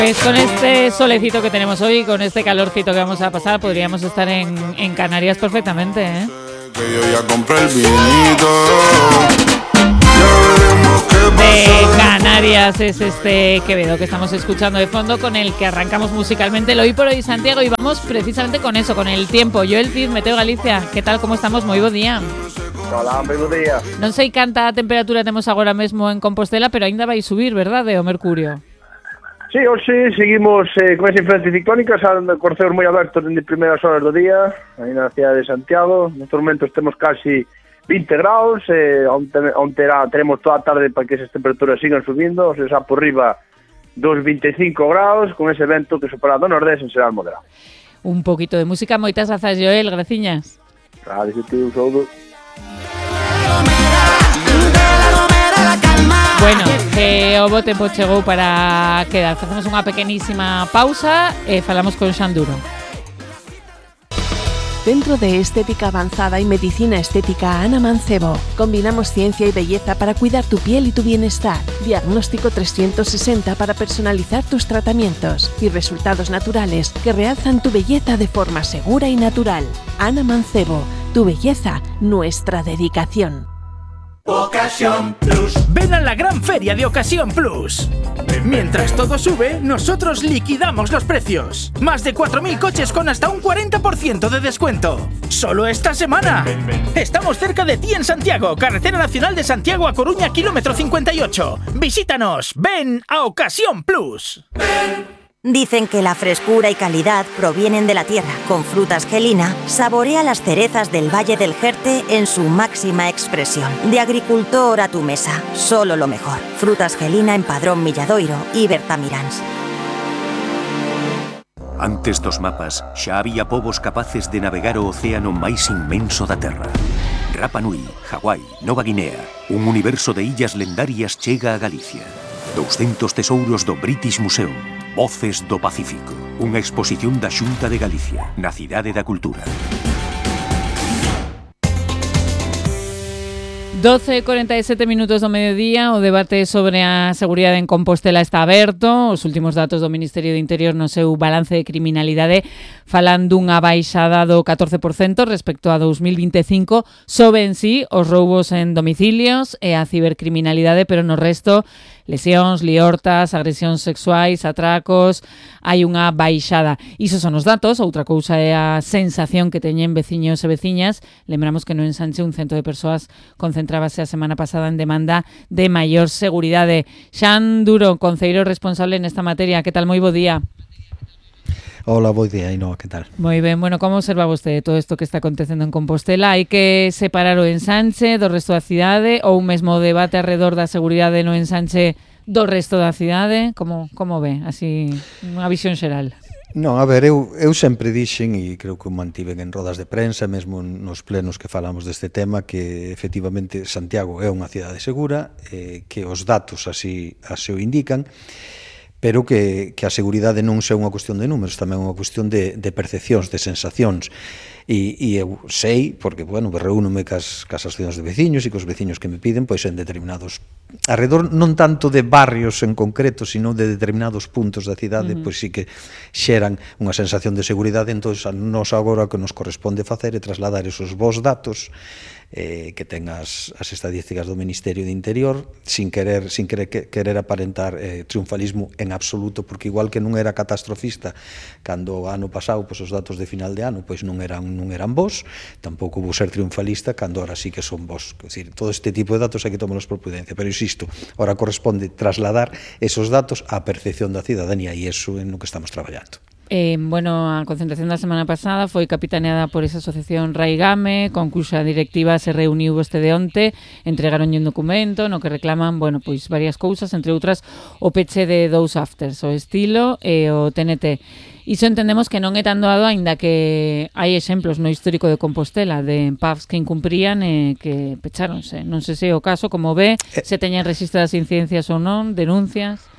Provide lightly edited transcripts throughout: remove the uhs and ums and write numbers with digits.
Pues con este solecito que tenemos hoy, con este calorcito que vamos a pasar, podríamos estar en Canarias perfectamente, ¿eh? Que yo ya compré el vinito. De Canarias es este Quevedo que estamos escuchando de fondo, con el que arrancamos musicalmente el Hoy por Hoy Santiago, y vamos precisamente con eso, con el tiempo. Joel Cid, Meteo Galicia, que tal, como estamos? Moi bo día. Hola, moi bo día. Non sei canta temperatura temos agora mesmo en Compostela, pero aínda vai subir, verdade, o mercurio? Sí, hoxe seguimos con esa influencia ciclónica, salen corceos moi abertos dende primeiras horas do día, aí na cidade de Santiago. Nestes momentos temos casi 20 graus, onte teremos toda a tarde para que esas temperaturas sigan subindo, o sea, por riba dos 25 graus, con ese vento que supera do nordés en será moderado. Un poquito de música, moitas grazas, Joel, graciñas. Gracias a ti, un saúdo. Bueno, que o bo tempo chegou para quedar. Facemos unha pequenísima pausa e falamos con Xanduro. Centro de Estética Avanzada y Medicina Estética Ana Mancebo. Combinamos ciencia y belleza para cuidar tu piel y tu bienestar. Diagnóstico 360 para personalizar tus tratamientos y resultados naturales que realzan tu belleza de forma segura y natural. Ana Mancebo, tu belleza, nuestra dedicación. Ocasión Plus. Ven a la gran feria de Ocasión Plus. Mientras todo sube, nosotros liquidamos los precios. Más de 4.000 coches con hasta un 40% de descuento. Solo esta semana. Estamos cerca de ti en Santiago, Carretera Nacional de Santiago a Coruña, kilómetro 58. Visítanos. Ven a Ocasión Plus. Dicen que la frescura y calidad provienen de la tierra. Con Frutas Gelina, saborea las cerezas del Valle del Jerte en su máxima expresión. De agricultor a tu mesa, solo lo mejor. Frutas Gelina en Padrón Milladoiro y Bertamiráns. Antes dos mapas, xa había povos capaces de navegar o océano máis inmenso da Terra. Rapa Nui, Hawái, Nova Guinea, un universo de illas lendarias chega a Galicia. 200 tesouros do British Museum. Voces do Pacífico. Unha exposición da Xunta de Galicia, na Cidade da Cultura. 12:47 minutos do mediodía. O debate sobre a seguridade en Compostela está aberto. Os últimos datos do Ministerio de Interior no seu balance de criminalidade falan dunha baixada do 14% respecto a 2025. Soben sí os roubos en domicilios e a cibercriminalidade, pero no resto, lesións, liortas, agresións sexuais, atracos, hai unha baixada. Iso son os datos. Outra cousa é a sensación que teñen veciños e veciñas. Lembramos que no Ensanche un cento de persoas concentrábase a semana pasada en demanda de maior seguridade. Xan Duro, concelleiro responsable nesta materia, que tal? Moi bo día. Hola, bo día, Ainhoa, que tal? Moi ben, bueno, como observa vostede todo isto que está acontecendo en Compostela? Hai que separar o Ensanche do resto da cidade, ou mesmo o debate alrededor da seguridade no Ensanche do resto da cidade? Como ve? Así, unha visión xeral. Non, a ver, eu sempre dixen, e creo que o mantiven en rodas de prensa, mesmo nos plenos que falamos deste tema, que efectivamente Santiago é unha cidade segura, que os datos así o indican, pero que a seguridade non é unha cuestión de números, tamén é unha cuestión de percepcións, de sensacións. E eu sei, porque, bueno, reúnome cas asociacións de veciños e cos veciños que me piden, pois en determinados, alrededor non tanto de barrios en concreto, sino de determinados puntos da cidade, pois sí que xeran unha sensación de seguridade. Entón, a nos agora o que nos corresponde facer é trasladar esos bons datos que ten as estadísticas do Ministerio de Interior, sin querer aparentar triunfalismo en absoluto, porque igual que non era catastrofista cando o ano pasado, pois os datos de final de ano pois non eran bons, tampouco vou ser triunfalista cando ahora sí que son bons. É dicir, todo este tipo de datos hai que tomarlos por prudencia, pero insisto, ahora corresponde trasladar esos datos á percepción da cidadanía, e iso é no que estamos traballando. Bueno, a concentración da semana pasada foi capitaneada por esa asociación Raigame, con cuxa directiva se reuniu vostede onte, entregaron un documento no que reclaman, bueno, pois varias cousas, entre outras o peche de dous afters, o Estilo e o TNT. Iso entendemos que non é tan doado, aínda que hai exemplos no histórico de Compostela de pubs que incumprían e que pecháronse. Non sei se é o caso, como ve, se teñen registradas incidencias ou non, denuncias.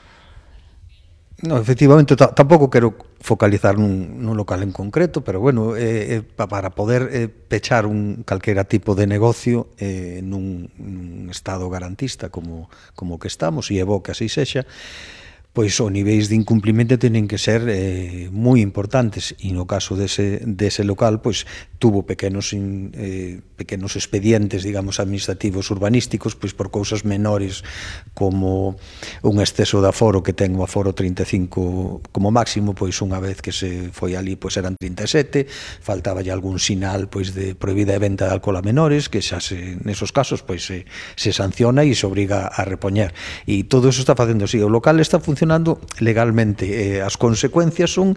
No, efectivamente, tampouco quero focalizar nun local en concreto, pero bueno, para poder pechar calquera tipo de negocio nun estado garantista como que estamos, e é bo que así sexa, pois os niveis de incumplimento tenen que ser moi importantes, e no caso dese local pois tuvo pequenos expedientes, digamos, administrativos urbanísticos, pois por cousas menores como un exceso de aforo, que ten o aforo 35 como máximo, pois unha vez que se foi ali pois eran 37, faltaba ya algún sinal pois de prohibida de venta de alcohol a menores, que xa nesos casos pois se sanciona e se obriga a repoñer, e todo eso está facendo así. O local está funcionando legalmente, as consecuencias son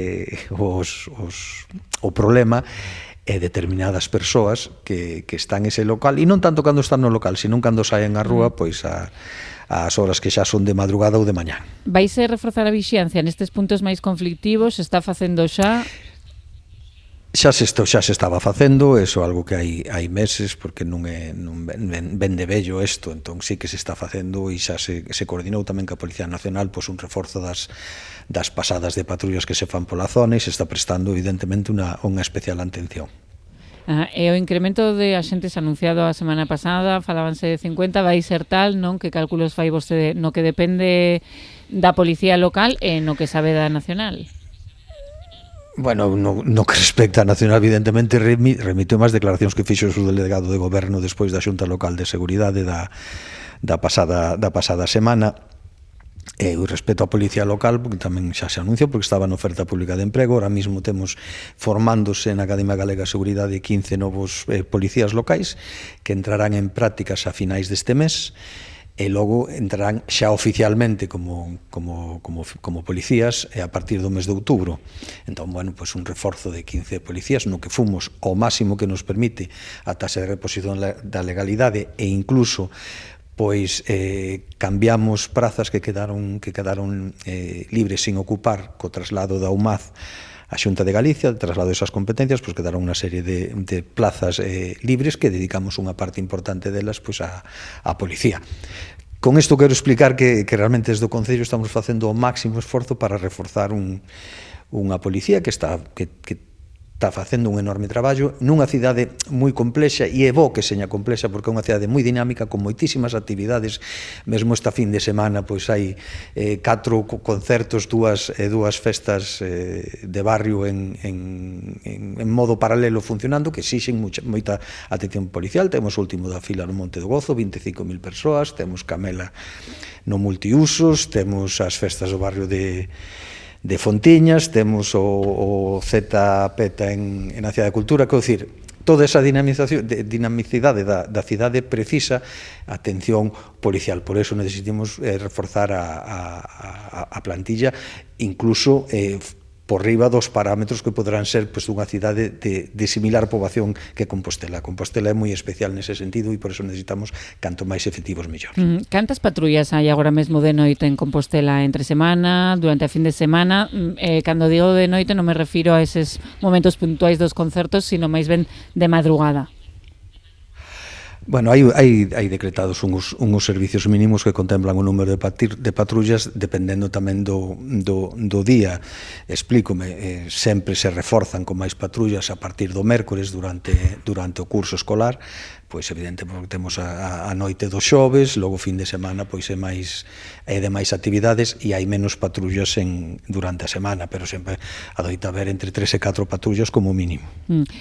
o problema determinadas persoas que están ese local, e non tanto cando están no local, sino cando saen á rúa pois ás horas que xa son de madrugada ou de mañá. Vaise reforzar a vixiancia nestes puntos máis conflictivos? Está facendo xa? Xa se estaba facendo, eso é algo que hai meses, porque non ven de vello isto, entón sí que se está facendo, e xa se coordinou tamén ca Policía Nacional pois un reforzo das pasadas de patrullas que se fan pola zona, e se está prestando evidentemente unha especial atención. E o incremento de axentes anunciado a semana pasada, falábanse de 50, vai ser tal, non? Que cálculos fai vostede no que depende da Policía Local e no que sabe da Nacional? Bueno, no que respecta a Nacional, evidentemente remito máis declaracións que fixo o seu delegado de goberno despois da Xunta Local de Seguridade da pasada semana. E respecto á Policía Local, porque tamén xa se anuncia, porque estaba na oferta pública de emprego, ahora mismo temos formándose na Academia Galega de Seguridade 15 novos policías locais que entrarán en prácticas a finais deste mes, e logo entrarán xa oficialmente como policías a partir do mes de outubro. Entón, bueno, pois un reforzo de 15 policías no que fomos ao máximo que nos permite a taxa de reposición da legalidade, e incluso pois cambiamos prazas que quedaron libres sin ocupar co traslado da UMAZ a Xunta de Galicia, de traslado esas competencias, pois quedaron unha serie de plazas libres que dedicamos unha parte importante delas pois a policía. Con isto quero explicar que realmente desde o Concello estamos facendo o máximo esforzo para reforzar unha policía que está facendo un enorme traballo nunha cidade moi complexa, e é bo que seña complexa porque é unha cidade moi dinámica con moitísimas actividades. Mesmo esta fin de semana pois hai 4 concertos, dúas festas de barrio en modo paralelo funcionando, que exixen moita atención policial. Temos o último da fila no Monte do Gozo, 25.000 persoas, temos Camela no multiusos, temos as festas do barrio de Fontiñas, temos o ZPETA en a Cidade de Cultura, quero dicir, toda esa dinamicidade da cidade precisa atención policial. Por eso necesitamos reforzar a plantilla, incluso por riba dos parámetros que poderán ser pois, dunha cidade de similar poboación que Compostela. Compostela é moi especial nese sentido, e por eso necesitamos canto máis efectivos mellor. Cantas patrullas hai agora mesmo de noite en Compostela entre semana, durante a fin de semana? Cando digo de noite non me refiro a eses momentos puntuais dos concertos, sino máis ben de madrugada. Bueno, hai decretados uns servicios mínimos que contemplan o número de patrullas dependendo tamén do día. Explícome, sempre se reforzan con máis patrullas a partir do mércores durante o curso escolar, pois evidente porque temos a noite dos xoves, logo fin de semana pois é de máis actividades e hai menos patrullas durante a semana, pero sempre adoita haber entre 3 e 4 patrullas como mínimo.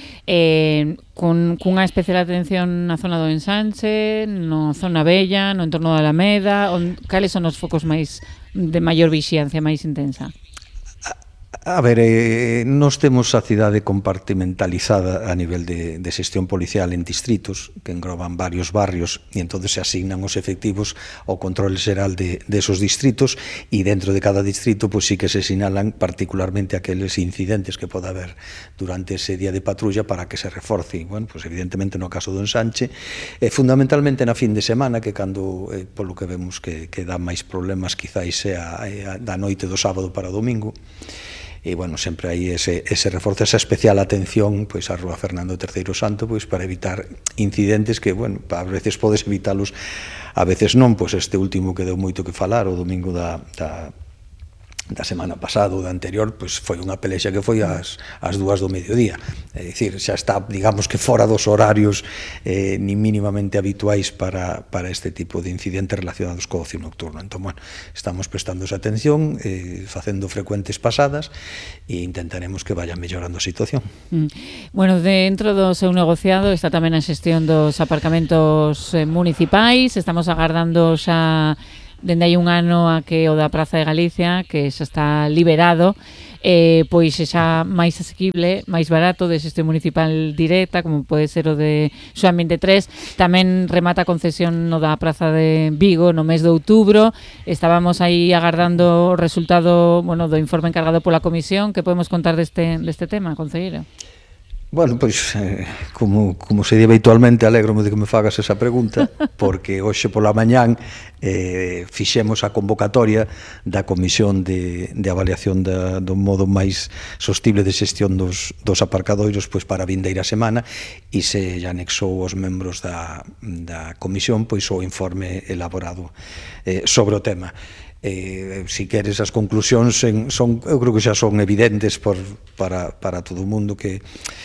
Cunha especial atención na zona do Ensanche, no zona Bella, no entorno da Alameda, cales son os focos máis de maior vixiancia, máis intensa? A ver, nós temos a cidade compartimentalizada a nivel de xestión policial en distritos que engloban varios barrios, e entón se asignan os efectivos ao control xeral de esos distritos, e dentro de cada distrito pois sí que se sinalan particularmente aqueles incidentes que pode haber durante ese día de patrulla para que se reforce. Bueno, pois evidentemente no caso do Ensanche, fundamentalmente na fin de semana, que cando polo que vemos que dá máis problemas quizáis sea da noite do sábado para o domingo. E, bueno, sempre hai ese reforzo, esa especial atención pois, a Rúa Fernando III Santo pois, para evitar incidentes que, bueno, a veces podes evitalos, a veces non, pois este último que deu moito que falar, o domingo da da semana pasada ou da anterior, pois foi unha pelexa que foi ás 2 do mediodía. É dicir, xa está, digamos que fora dos horarios ni mínimamente habituais para este tipo de incidentes relacionados co ocio nocturno. Entón, bueno, estamos prestando esa atención, facendo frecuentes pasadas e intentaremos que vaya mellorando a situación. Bueno, dentro do seu negociado está tamén a xestión dos aparcamentos municipais. Estamos agardando xa dende hai un ano a que o da Praza de Galicia, que xa está liberado, pois xa máis asequible, máis barato, de xestión municipal directa, como pode ser o de Xoán 23. Tamén remata a concesión no da Praza de Vigo no mes de outubro. Estábamos aí agardando o resultado, bueno, do informe encargado pola comisión. Que podemos contar deste tema, concelleiro? Bueno, pois, como se di habitualmente, alégrome de que me fagas esa pregunta, porque hoxe pola mañán fixemos a convocatoria da Comisión de Avaliación do modo máis sostible de xestión dos aparcadoiros pois para a vindeira semana, e se lle anexou aos membros da Comisión pois o informe elaborado sobre o tema. Si queres, as conclusións eu creo que xa son evidentes para todo o mundo, que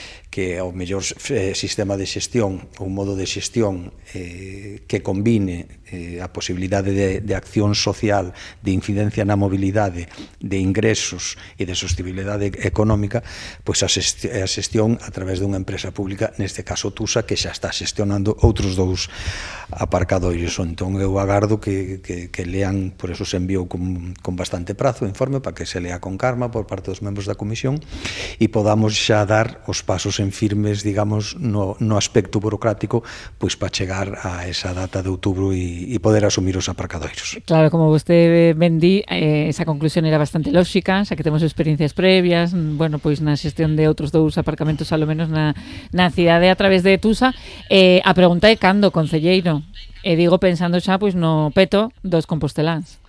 o mellor sistema de xestión, ou modo de xestión que combine a posibilidade de acción social, de incidencia na mobilidade, de ingresos e de sostenibilidade económica, pois a xestión a través dunha empresa pública, neste caso TUSA, que xa está xestionando outros 2 aparcadoiros. Entón eu agardo que lean, por eso se enviou con bastante prazo o informe, para que se lea con calma por parte dos membros da comisión e podamos xa dar os pasos en firmes, digamos, no aspecto burocrático, pois para chegar a esa data de outubro e poder asumir os aparcadoiros. Claro, como vostede ben di, esa conclusión era bastante lóxica, xa que temos experiencias previas, bueno, pois na xestión de outros 2 aparcamentos, alo menos na cidade a través de TUSA. A pregunta é cando, concelleiro? E digo pensando xa pois no peto dos composteláns.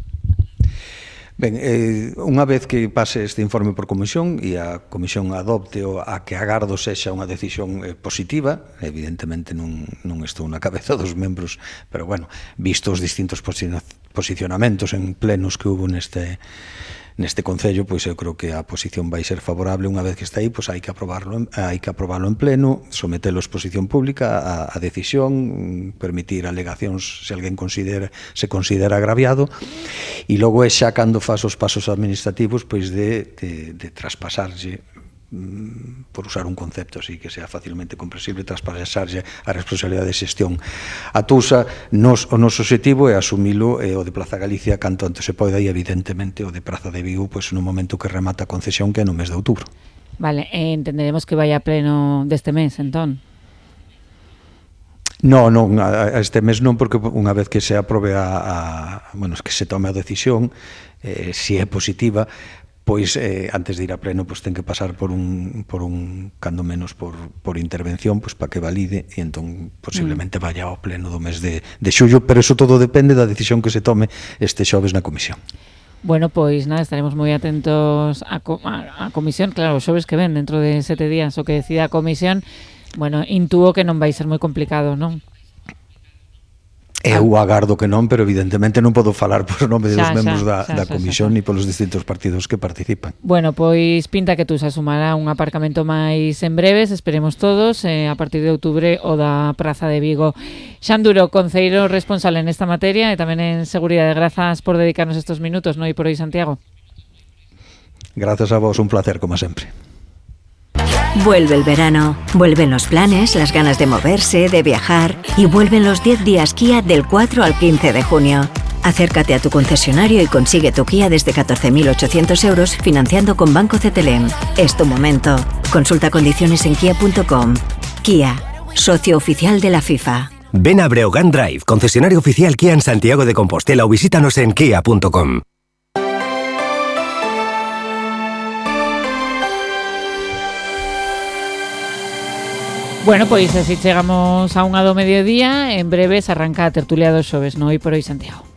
Ben, unha vez que pase este informe por comisión e a comisión adopte a que agardo sexa unha decisión positiva, evidentemente non estou na cabeza dos membros, pero bueno, visto os distintos posicionamentos en plenos que hubo neste concello, pois eu creo que a posición vai ser favorable. Unha vez que está aí, pois hai que aprobarlo en pleno, sometelo a exposición pública, a decisión, permitir alegacións se alguén se considera agraviado, e logo é xa cando faz os pasos administrativos pois de traspasarlle, por usar un concepto así que sea facilmente comprensible, traspasarlle a responsabilidade de xestión a TUSA. O noso objetivo é asumilo, o de Praza Galicia canto antes se poida, e evidentemente o de Praza de Vigo pois no momento que remata a concesión, que é no mes de outubro. Vale, entenderemos que vai a pleno deste mes, entón? Non, a este mes non, porque unha vez que se aprobe que se tome a decisión, se é positiva, pois antes de ir a pleno pois ten que pasar por un cando menos por intervención, pois para que valide, e entón posiblemente vaya ao pleno do mes de xullo, pero eso todo depende da decisión que se tome este xoves na comisión. Bueno, pois nada, estaremos moi atentos á comisión, claro, os xoves que ven dentro de 7 días o que decida a comisión. Bueno, intúo que non vai ser moi complicado, non? Eu agardo que non, pero evidentemente non podo falar por nome dos membros da comisión ni polos distintos partidos que participan. Bueno, pois pinta que TUSA sumará un aparcamento máis en breves, esperemos todos, a partir de outubro o da Praza de Vigo. Xan Duro, concelleiro responsable nesta materia e tamén en seguridade, grazas por dedicarnos estos minutos, no hai por aí, Santiago. Grazas a vos, un placer como sempre. Vuelve el verano, vuelven los planes, las ganas de moverse, de viajar, y vuelven los 10 días Kia del 4 al 15 de junio. Acércate a tu concesionario y consigue tu Kia desde 14.800 euros financiando con Banco CTLM. Es tu momento. Consulta condiciones en kia.com. Kia, socio oficial de la FIFA. Ven a Breogán Drive, concesionario oficial Kia en Santiago de Compostela, o visítanos en kia.com. Bueno, pois así chegamos a 1 do mediodía. En breves arranca a tertulia dos xoves, no Hoy por Hoy Santiago.